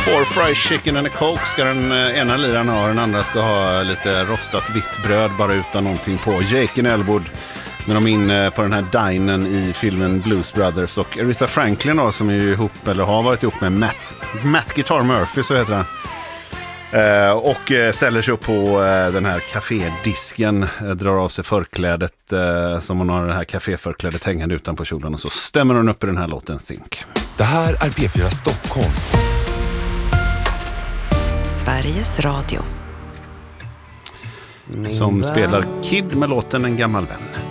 4 fried chicken and a coke ska den ena liran ha, den andra ska ha lite rostat vitt bröd bara utan någonting på. Jake and Elwood när de är inne på den här dinen i filmen Blues Brothers, och Aretha Franklin då, som är ihop eller har varit ihop med Matt Guitar Murphy, så heter han. Och ställer sig upp på den här kafédisken, drar av sig förklädet som hon har, det här kaféförklädet hängande utanpå kjolen, och så stämmer hon upp i den här låten Think. Det här är P4 Stockholm. Sveriges Radio. Som spelar Kid med låten En gammal vän.